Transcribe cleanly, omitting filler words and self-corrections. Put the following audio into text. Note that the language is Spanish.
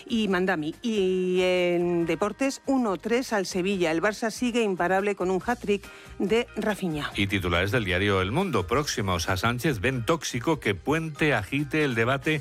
y Mandami. Y en deportes 1-3 al Sevilla. El Barça sigue imparable con un hat-trick de Rafinha. Y titulares del diario El Mundo. Próximos a Sánchez ven tóxico que Puente agite el debate